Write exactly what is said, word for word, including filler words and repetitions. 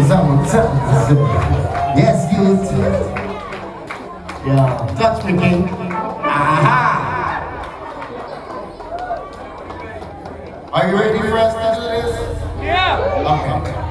Something, something. Yes, you too. Yeah, touch me, King. Aha! Are you ready for us to do this? Yeah! Okay.